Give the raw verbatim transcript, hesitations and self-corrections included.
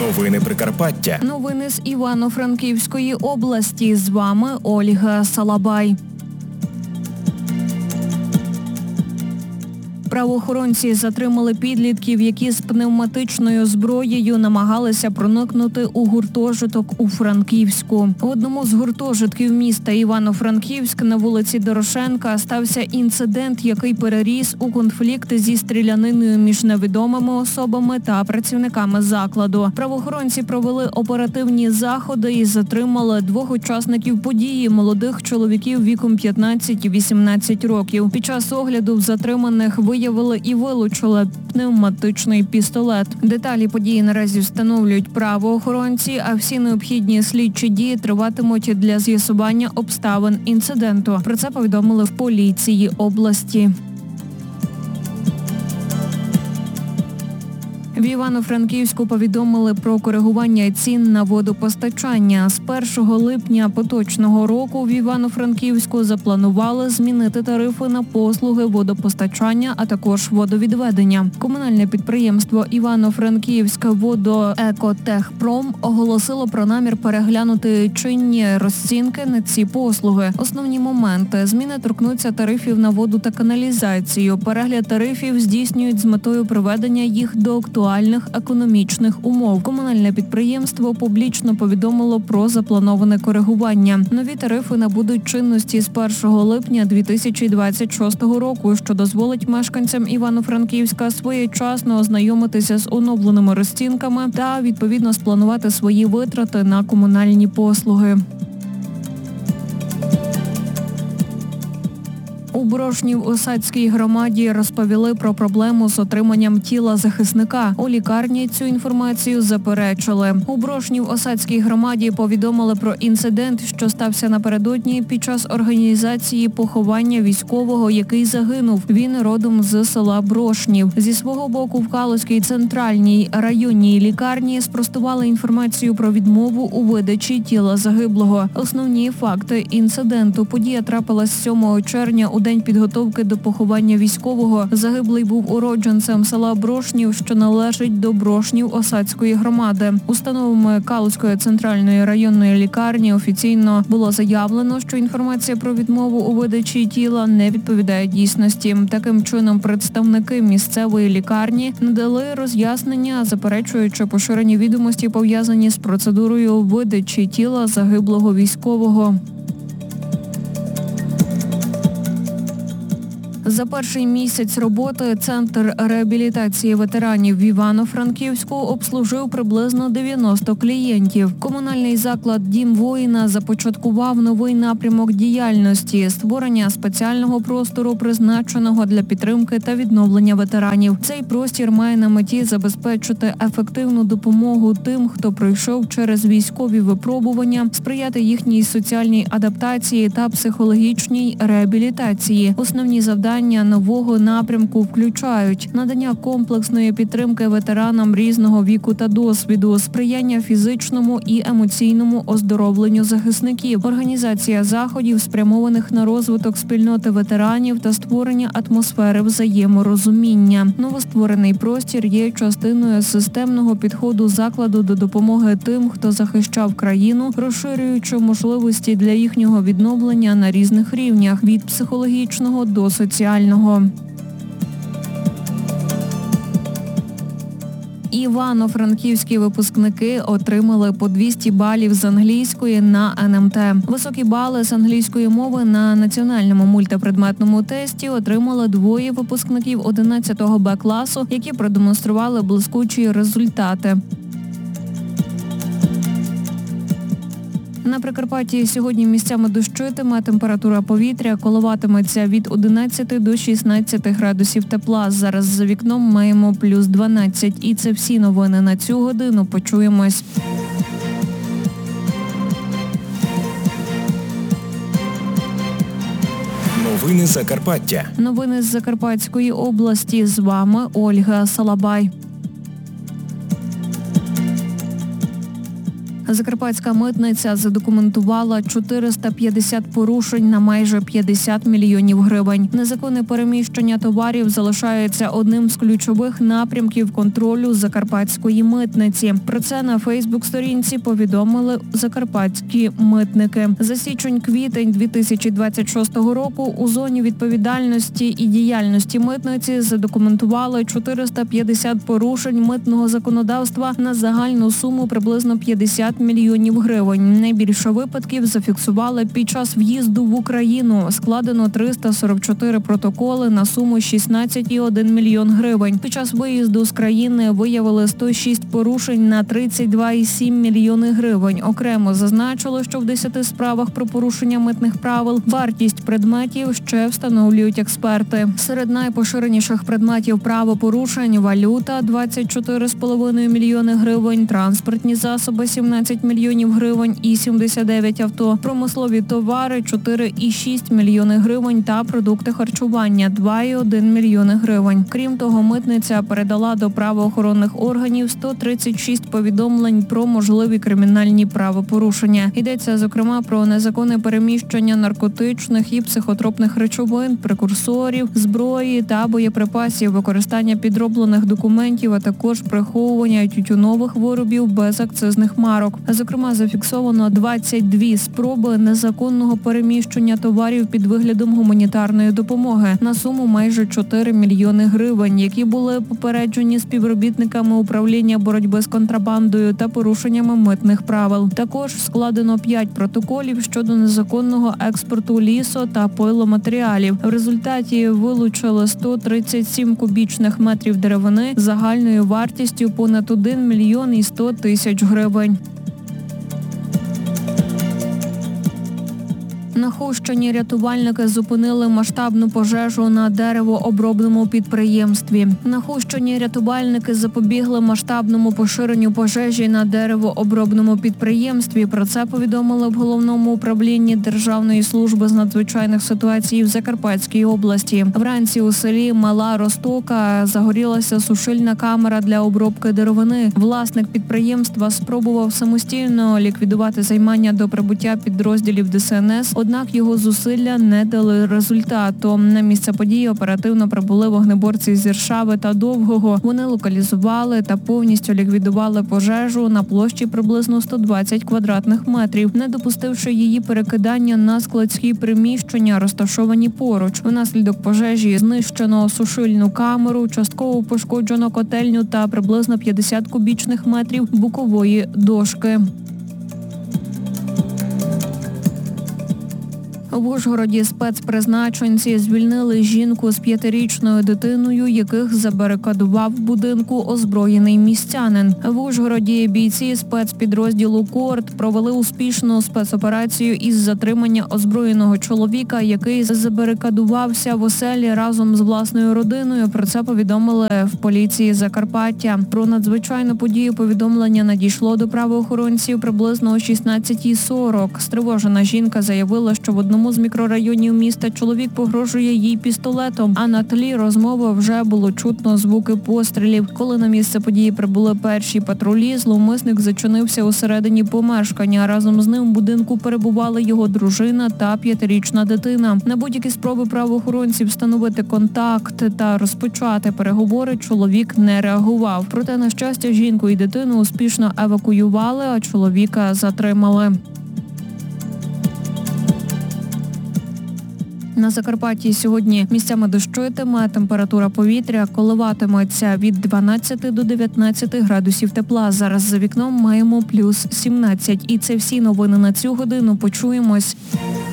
Новини Прикарпаття. Новини з Івано-Франківської області. З вами Ольга Салабай. Правоохоронці затримали підлітків, які з пневматичною зброєю намагалися проникнути у гуртожиток у Франківську. В одному з гуртожитків міста Івано-Франківськ на вулиці Дорошенка стався інцидент, який переріс у конфлікт зі стріляниною між невідомими особами та працівниками закладу. Правоохоронці провели оперативні заходи і затримали двох учасників події – молодих чоловіків віком п'ятнадцять-вісімнадцять років. Під час огляду в затриманих виявили і вилучили пневматичний пістолет. Деталі події наразі встановлюють правоохоронці, а всі необхідні слідчі дії триватимуть для з'ясування обставин інциденту. Про це повідомили в поліції області. В Івано-Франківську повідомили про коригування цін на водопостачання. З першого липня поточного року в Івано-Франківську запланували змінити тарифи на послуги водопостачання, а також водовідведення. Комунальне підприємство Івано-Франківська водоекотехпром оголосило про намір переглянути чинні розцінки на ці послуги. Основні моменти – зміни торкнуться тарифів на воду та каналізацію. Перегляд тарифів здійснюють з метою приведення їх до актуальних економічних умов. Комунальне підприємство публічно повідомило про заплановане коригування. Нові тарифи набудуть чинності з першого липня дві тисячі двадцять шостого року, що дозволить мешканцям Івано-Франківська своєчасно ознайомитися з оновленими розцінками та, відповідно, спланувати свої витрати на комунальні послуги. У Брошнів-Осадській громаді розповіли про проблему з отриманням тіла захисника. У лікарні цю інформацію заперечили. У Брошнів-Осадській громаді повідомили про інцидент, що стався напередодні під час організації поховання військового, який загинув. Він родом з села Брошнів. Зі свого боку в Калузькій центральній районній лікарні спростували інформацію про відмову у видачі тіла загиблого. Основні факти інциденту. Подія трапилась сьомого червня у день підготовки до поховання військового. Загиблий був уродженцем села Брошнів, що належить до Брошнів-Осадської громади. Установами Калузької центральної районної лікарні офіційно було заявлено, що інформація про відмову у видачі тіла не відповідає дійсності. Таким чином, представники місцевої лікарні надали роз'яснення, заперечуючи поширені відомості, пов'язані з процедурою видачі тіла загиблого військового. За перший місяць роботи Центр реабілітації ветеранів в Івано-Франківську обслужив приблизно дев'яносто клієнтів. Комунальний заклад «Дім воїна» започаткував новий напрямок діяльності – створення спеціального простору, призначеного для підтримки та відновлення ветеранів. Цей простір має на меті забезпечити ефективну допомогу тим, хто пройшов через військові випробування, сприяти їхній соціальній адаптації та психологічній реабілітації. Основні завдання нового напрямку включають надання комплексної підтримки ветеранам різного віку та досвіду, сприяння фізичному і емоційному оздоровленню захисників, організація заходів, спрямованих на розвиток спільноти ветеранів та створення атмосфери взаєморозуміння. Новостворений простір є частиною системного підходу закладу до допомоги тим, хто захищав країну, розширюючи можливості для їхнього відновлення на різних рівнях – від психологічного до соціального. Івано-франківські випускники отримали по двісті балів з англійської на ен ем те. Високі бали з англійської мови на національному мультипредметному тесті отримали двоє випускників одинадцятого Б класу, які продемонстрували блискучі результати. На Прикарпатті сьогодні місцями дощитиме, температура повітря коливатиметься від одинадцяти до шістнадцяти градусів тепла. Зараз за вікном маємо плюс дванадцять. І це всі новини на цю годину. Почуємось. Новини Закарпаття. Новини з Закарпатської області. З вами Ольга Салабай. Закарпатська митниця задокументувала чотириста п'ятдесят порушень на майже п'ятдесят мільйонів гривень. Незаконне переміщення товарів залишається одним з ключових напрямків контролю закарпатської митниці. Про це на Фейсбук-сторінці повідомили закарпатські митники. За січень-квітень дві тисячі двадцять шостого року у зоні відповідальності і діяльності митниці задокументували чотириста п'ятдесят порушень митного законодавства на загальну суму приблизно п'ятдесят мільйонів гривень. Найбільше випадків зафіксували під час в'їзду в Україну. Складено триста сорок чотири протоколи на суму шістнадцять цілих один мільйон гривень. Під час виїзду з країни виявили сто шість порушень на тридцять два цілих сім мільйони гривень. Окремо зазначили, що в десяти справах про порушення митних правил вартість предметів ще встановлюють експерти. Серед найпоширеніших предметів правопорушень – валюта – двадцять чотири цілих п'ять десятих мільйони гривень, транспортні засоби – сімнадцять мільйонів гривень і сімдесят дев'ять авто, промислові товари – чотири цілих шість мільйони гривень та продукти харчування – два цілих один мільйони гривень. Крім того, митниця передала до правоохоронних органів сто тридцять шість повідомлень про можливі кримінальні правопорушення. Йдеться, зокрема, про незаконне переміщення наркотичних і психотропних речовин, прекурсорів, зброї та боєприпасів, використання підроблених документів, а також приховування тютюнових виробів без акцизних марок. Зокрема, зафіксовано двадцять дві спроби незаконного переміщення товарів під виглядом гуманітарної допомоги на суму майже чотири мільйони гривень, які були попереджені співробітниками управління боротьби з контрабандою та порушеннями митних правил. Також складено п'ять протоколів щодо незаконного експорту лісо- та пиломатеріалів. В результаті вилучили сто тридцять сім кубічних метрів деревини загальною вартістю понад один мільйон і сто тисяч гривень. На Хустині рятувальники зупинили масштабну пожежу на деревообробному підприємстві. На Хустині рятувальники запобігли масштабному поширенню пожежі на деревообробному підприємстві. Про це повідомили в Головному управлінні Державної служби з надзвичайних ситуацій в Закарпатській області. Вранці у селі Мала Розтока загорілася сушильна камера для обробки деревини. Власник підприємства спробував самостійно ліквідувати займання до прибуття підрозділів Де Се Ен Ес, однак його зусилля не дали результату. На місце події оперативно прибули вогнеборці з Іршави та Довгого. Вони локалізували та повністю ліквідували пожежу на площі приблизно сто двадцять квадратних метрів, не допустивши її перекидання на складські приміщення, розташовані поруч. Внаслідок пожежі знищено сушильну камеру, частково пошкоджено котельню та приблизно п'ятдесят кубічних метрів букової дошки. В Ужгороді спецпризначенці звільнили жінку з п'ятирічною дитиною, яких забарикадував в будинку озброєний містянин. В Ужгороді бійці спецпідрозділу «Корд» провели успішну спецоперацію із затримання озброєного чоловіка, який забарикадувався в оселі разом з власною родиною. Про це повідомили в поліції Закарпаття. Про надзвичайну подію повідомлення надійшло до правоохоронців приблизно о шістнадцятій сорок. Стривожена жінка заявила, що в одному з мікрорайонів міста чоловік погрожує їй пістолетом, а на тлі розмови вже було чутно звуки пострілів. Коли на місце події прибули перші патрулі, зловмисник зачинився усередині помешкання. Разом з ним в будинку перебували його дружина та п'ятирічна дитина. На будь-які спроби правоохоронців встановити контакт та розпочати переговори чоловік не реагував. Проте, на щастя, жінку і дитину успішно евакуювали, а чоловіка затримали. На Закарпатті сьогодні місцями дощитиме, температура повітря коливатиметься від дванадцяти до дев'ятнадцяти градусів тепла. Зараз за вікном маємо плюс сімнадцять. І це всі новини на цю годину. Почуємось.